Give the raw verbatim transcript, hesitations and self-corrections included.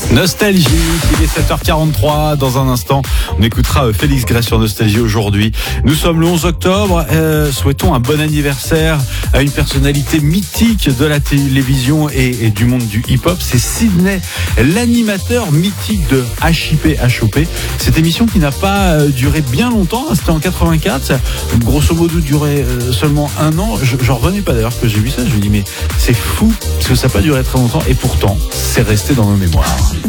Nostalgie, il est sept heures quarante-trois. Dans un instant, on écoutera Félix Gray sur Nostalgie aujourd'hui. Nous sommes le onze octobre. Euh, souhaitons un bon anniversaire à une personnalité mythique de la télévision et, et du monde du hip-hop. C'est Sidney, l'animateur mythique de H I P H O P. Cette émission qui n'a pas duré bien longtemps. C'était en quatre-vingt-quatre. Ça, grosso modo, durait seulement un an. Je, j'en revenais pas d'ailleurs que j'ai vu ça. Je me dis mais c'est fou parce que ça n'a pas duré très longtemps et pourtant c'est resté dans nos mémoires.